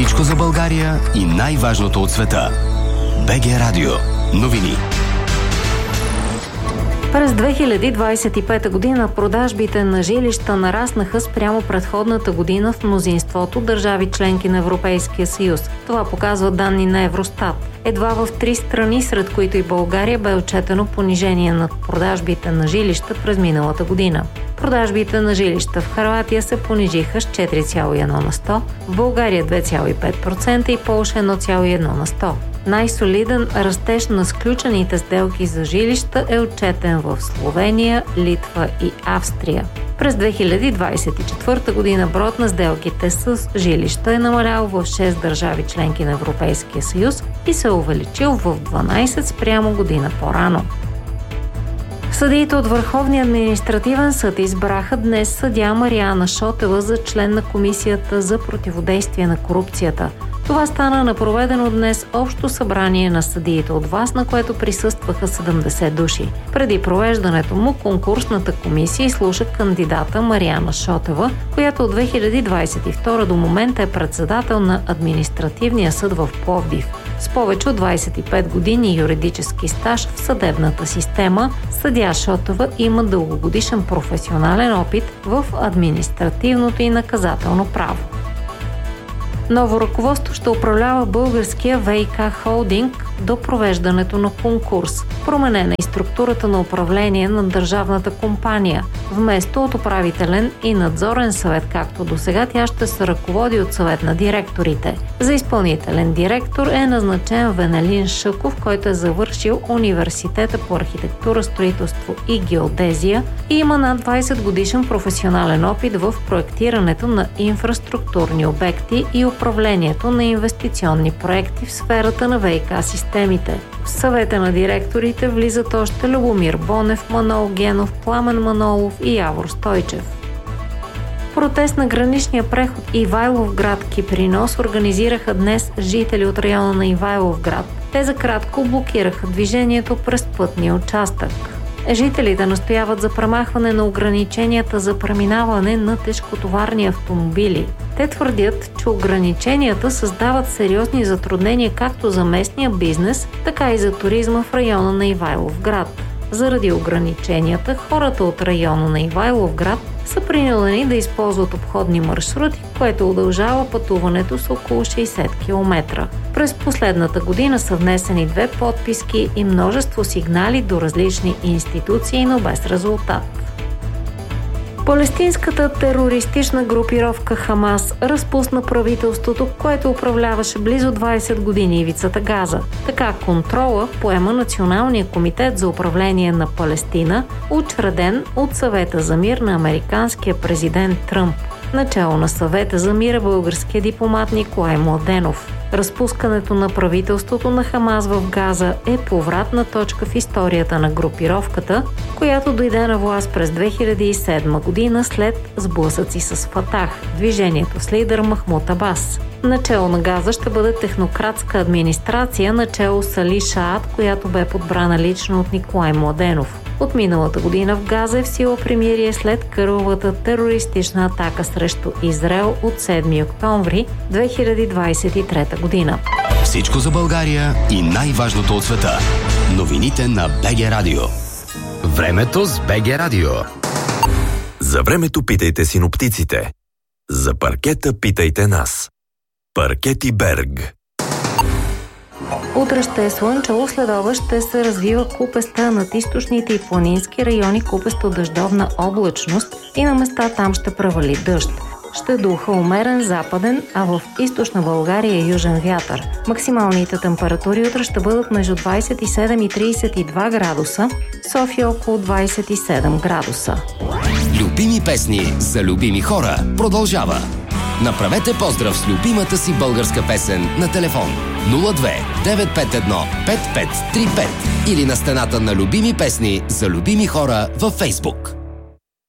Всичко за България и най-важното от света. БГ Радио. Новини. През 2025 година продажбите на жилища нараснаха спрямо предходната година в мнозинството държави членки на Европейския съюз. Това показва данни на Евростат. Едва в 3 страни, сред които и България, бе отчетено понижение на продажбите на жилища през миналата година. Продажбите на жилища в Хърватия се понижиха с 4,1 на 100, в България 2,5% и Полша 1,1 на 100. Най-солиден растеж на сключените сделки за жилища е отчетен в Словения, Литва и Австрия. През 2024 година броят на сделките с жилища е намалял в 6 държави членки на Европейския съюз и се е увеличил в 12 спрямо година по-рано. Съдиите от Върховния административен съд избраха днес съдия Мариана Шотева за член на Комисията за противодействие на корупцията. Това стана на проведено днес общо събрание на съдиите от ВАС, на което присъстваха 70 души. Преди провеждането му конкурсната комисия изслуша кандидата Мариана Шотева, която от 2022 до момента е председател на Административния съд в Пловдив. С повече от 25 години юридически стаж в съдебната система, съдия Шотева има дългогодишен професионален опит в административното и наказателно право. Ново ръководство ще управлява българския ВиК холдинг до провеждането на конкурс. Променена и структурата на управление на държавната компания. Вместо от управителен и надзорен съвет, както до сега, тя ще се ръководи от съвет на директорите. За изпълнителен директор е назначен Венелин Шъков, който е завършил Университета по архитектура, строителство и геодезия и има над 20 годишен професионален опит в проектирането на инфраструктурни обекти и управлението на инвестиционни проекти в сферата на ВиК системите. В съвета на директорите влизат още Любомир Бонев, Манол Генов, Пламен Манолов и Явор Стойчев. Протест на граничния преход Ивайловград Кипринос организираха днес жители от района на Ивайловград. Те за кратко блокираха движението през пътния участък. Жителите настояват за премахване на ограниченията за преминаване на тежкотоварни автомобили. Те твърдят, че ограниченията създават сериозни затруднения както за местния бизнес, така и за туризма в района на Ивайловград. Заради ограниченията, хората от района на Ивайловград са принудени да използват обходни маршрути, което удължава пътуването с около 60 км. През последната година са внесени 2 подписки и множество сигнали до различни институции, но без резултат. Палестинската терористична групировка Хамас разпусна правителството, което управляваше близо 20 години ивицата Газа. Така контрола поема Националния комитет за управление на Палестина, учреден от Съвета за мир на американския президент Тръмп. Начало на Съвета за мир е българския дипломат Николай Младенов. Разпускането на правителството на Хамас в Газа е повратна точка в историята на групировката, която дойде на власт през 2007 година след сблъсъци с Фатах, движението с лидер Махмуд Абас. Начало на Газа ще бъде технократска администрация, начало с Али Шаат, която бе подбрана лично от Николай Младенов. От миналата година в Газа е в сила примирие след кървавата терористична атака срещу Израел от 7 октомври 2023 година. Всичко за България и най-важното от света. Новините на БГ Радио. Времето с БГ Радио. За времето питайте синоптиците. За паркета питайте нас. Паркети Берг. Утре ще е слънчево, следобед ще се развива купеста над източните и планински райони, купесто дъждовна облачност и на места там ще превали дъжд. Ще духа умерен западен, а в източна България южен вятър. Максималните температури утре ще бъдат между 27 и 32 градуса, София около 27 градуса. Любими песни за любими хора продължава. Направете поздрав с любимата си българска песен на телефон 02 951 5535 или на стената на любими песни за любими хора във Фейсбук.